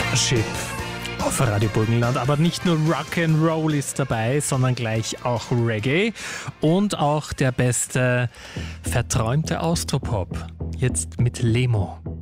Chip auf Radio Burgenland. Aber nicht nur Rock'n'Roll ist dabei, sondern gleich auch Reggae und auch der beste verträumte Austropop. Jetzt mit Lemo.